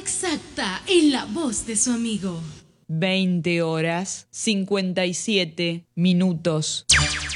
exacta en la voz de su amigo. 20 horas 57 minutos.